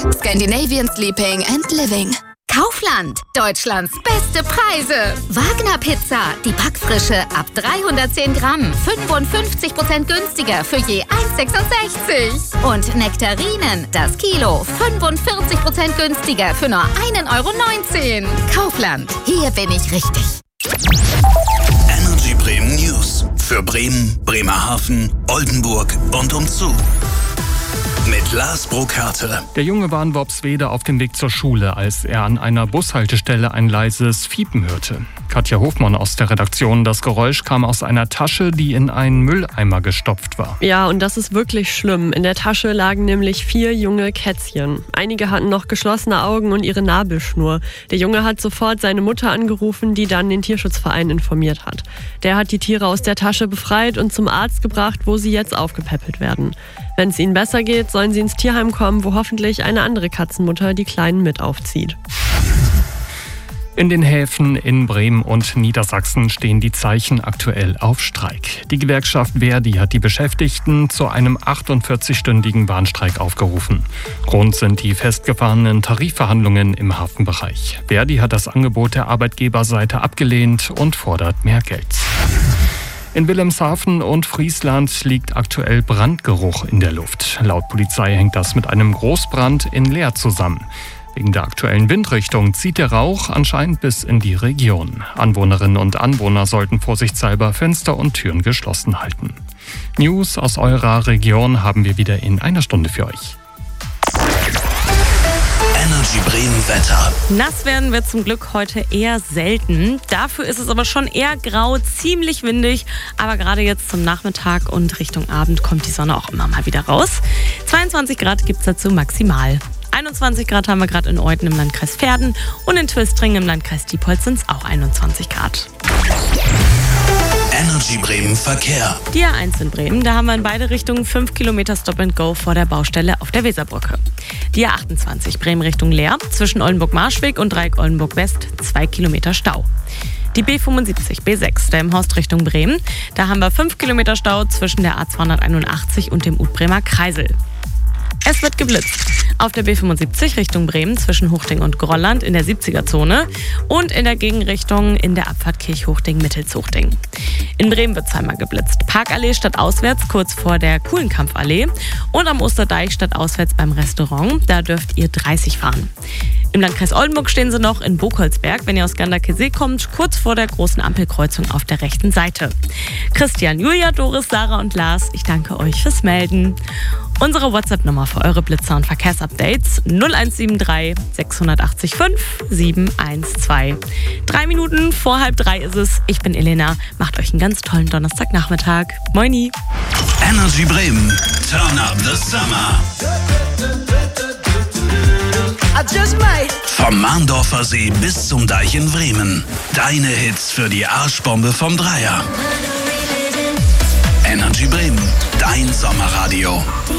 Scandinavian Sleeping and Living. Kaufland, Deutschlands beste Preise. Wagner Pizza, die Backfrische ab 310 Gramm, 55% günstiger für je 1,66. Und Nektarinen, das Kilo, 45% günstiger für nur 1,19 €. Kaufland, hier bin ich richtig. Energy Bremen News für Bremen, Bremerhaven, Oldenburg und umzu. Mit Lars Burkhardt. Der Junge war in Worpswede auf dem Weg zur Schule, als er an einer Bushaltestelle ein leises Fiepen hörte. Katja Hofmann aus der Redaktion. Das Geräusch kam aus einer Tasche, die in einen Mülleimer gestopft war. Ja, und das ist wirklich schlimm. In der Tasche lagen nämlich 4 junge Kätzchen. Einige hatten noch geschlossene Augen und ihre Nabelschnur. Der Junge hat sofort seine Mutter angerufen, die dann den Tierschutzverein informiert hat. Der hat die Tiere aus der Tasche befreit und zum Arzt gebracht, wo sie jetzt aufgepäppelt werden. Wenn es ihnen besser geht, sollen sie ins Tierheim kommen, wo hoffentlich eine andere Katzenmutter die Kleinen mit aufzieht. In den Häfen in Bremen und Niedersachsen stehen die Zeichen aktuell auf Streik. Die Gewerkschaft ver.di hat die Beschäftigten zu einem 48-stündigen Warnstreik aufgerufen. Grund sind die festgefahrenen Tarifverhandlungen im Hafenbereich. ver.di hat das Angebot der Arbeitgeberseite abgelehnt und fordert mehr Geld. In Wilhelmshaven und Friesland liegt aktuell Brandgeruch in der Luft. Laut Polizei hängt das mit einem Großbrand in Leer zusammen. Wegen der aktuellen Windrichtung zieht der Rauch anscheinend bis in die Region. Anwohnerinnen und Anwohner sollten vorsichtshalber Fenster und Türen geschlossen halten. News aus eurer Region haben wir wieder in einer Stunde für euch. Energy Bremen Wetter. Nass werden wir zum Glück heute eher selten. Dafür ist es aber schon eher grau, ziemlich windig. Aber gerade jetzt zum Nachmittag und Richtung Abend kommt die Sonne auch immer mal wieder raus. 22 Grad gibt es dazu maximal. 21 Grad haben wir gerade in Euthen im Landkreis Verden und in Twistringen im Landkreis Diepholz sind es auch 21 Grad. Energy Bremen Verkehr. Die A1 in Bremen, da haben wir in beide Richtungen 5 Kilometer Stop and Go vor der Baustelle auf der Weserbrücke. Die A28 Bremen Richtung Leer, zwischen Oldenburg-Marschweg und Dreieck Oldenburg-West 2 Kilometer Stau. Die B75, B6, Delmenhorst Richtung Bremen, da haben wir 5 Kilometer Stau zwischen der A281 und dem Utbremer Kreisel. Es wird geblitzt. Auf der B75 Richtung Bremen zwischen Huchting und Grolland in der 70er-Zone und in der Gegenrichtung in der Abfahrt Kirchhuchting-Mittelshuchting. In Bremen wird zweimal geblitzt. Parkallee stadtauswärts kurz vor der Kuhlenkampfallee und am Osterdeich stadtauswärts beim Restaurant. Da dürft ihr 30 fahren. Im Landkreis Oldenburg stehen sie noch in Burgholzberg, wenn ihr aus Ganderkesee kommt, kurz vor der großen Ampelkreuzung auf der rechten Seite. Christian, Julia, Doris, Sarah und Lars, ich danke euch fürs Melden. Unsere WhatsApp-Nummer für eure Blitzer- und Verkehrsupdates 0173 680 712. 3 Minuten vor 2:30 ist es. Ich bin Elena. Macht euch einen ganz tollen Donnerstagnachmittag. Moini. Energy Bremen. Turn up the summer. Vom Mahndorfer See bis zum Deich in Bremen. Deine Hits für die Arschbombe vom Dreier. Energy Bremen. Dein Sommerradio.